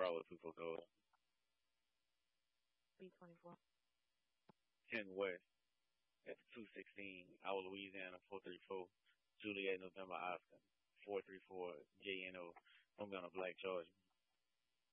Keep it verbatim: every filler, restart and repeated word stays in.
Bravo two four code. B twenty-four. ten West at two sixteen. Our Louisiana four three four. Juliet November Oscar four three four J N O. I'm gonna Black Charger.